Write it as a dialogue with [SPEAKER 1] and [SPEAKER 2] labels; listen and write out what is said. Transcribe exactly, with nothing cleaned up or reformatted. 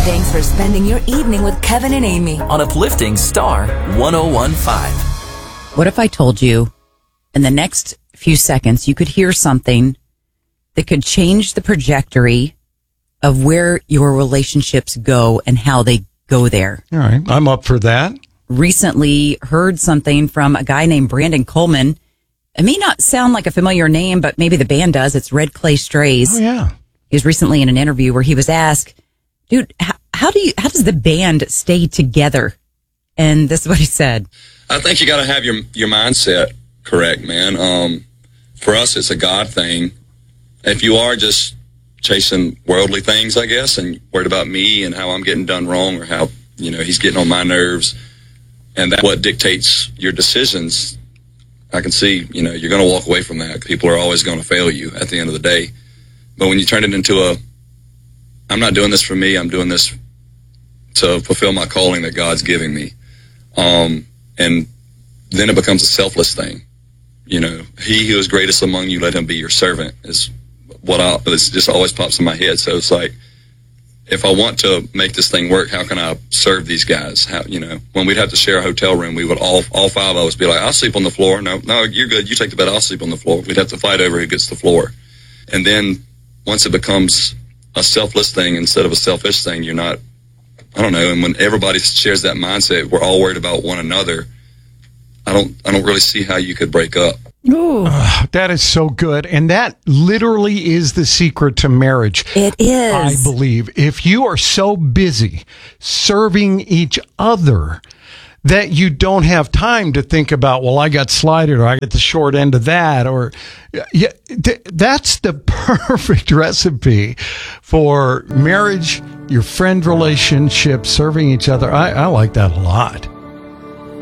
[SPEAKER 1] Thanks for spending your evening with Kevin and Amy
[SPEAKER 2] on Uplifting Star one oh one point five.
[SPEAKER 3] What if I told you in the next few seconds you could hear something that could change the trajectory of where your relationships go and how they go there?
[SPEAKER 4] All right, I'm up for that.
[SPEAKER 3] Recently heard something from a guy named Brandon Coleman. It may not sound like a familiar name, but maybe the band does. It's Red Clay Strays.
[SPEAKER 4] Oh, yeah.
[SPEAKER 3] He was recently in an interview where he was asked, dude, how, how do you, how does the band stay together? And this is what he said.
[SPEAKER 5] I think you got to have your, your mindset correct, man. Um, for us, it's a God thing. If you are just chasing worldly things, I guess, and worried about me and how I'm getting done wrong or how, you know, he's getting on my nerves, and that's what dictates your decisions, I can see, you know, you're going to walk away from that. People are always going to fail you at the end of the day. But when you turn it into a, I'm not doing this for me, I'm doing this to fulfill my calling that God's giving me. Um, and then it becomes a selfless thing. You know, he who is greatest among you, let him be your servant, is what I, it's just always pops in my head. So it's like, if I want to make this thing work, how can I serve these guys? How, you know, when we'd have to share a hotel room, we would all, all five of us be like, I'll sleep on the floor. No, no, you're good. You take the bed. I'll sleep on the floor. We'd have to fight over who gets the floor. And then once it becomes a selfless thing instead of a selfish thing, you're not, I don't know. And when everybody shares that mindset, we're all worried about one another. I don't, I don't really see how you could break up.
[SPEAKER 4] Uh, that is so good. And that literally is the secret to marriage.
[SPEAKER 3] It is.
[SPEAKER 4] I believe. If you are so busy serving each other that you don't have time to think about, well, I got slighted or I get the short end of that, or yeah, th- that's the perfect recipe for marriage, your friend relationship, serving each other. I, I like that a lot.